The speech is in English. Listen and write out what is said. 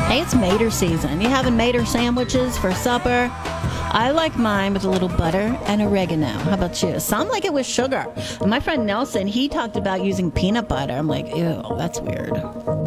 Hey, it's Mater season. You having Mater sandwiches for supper? I like mine with a little butter and oregano. How about you? Some like it with sugar. And my friend Nelson, he talked about using peanut butter. I'm like, ew, that's weird.